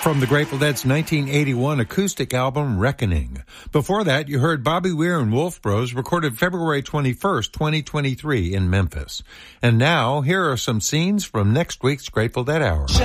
from the Grateful Dead's 1981 acoustic album, Reckoning. Before that, you heard Bobby Weir and Wolf Bros recorded February 21st, 2023 in Memphis. And now, here are some scenes from next week's Grateful Dead Hour.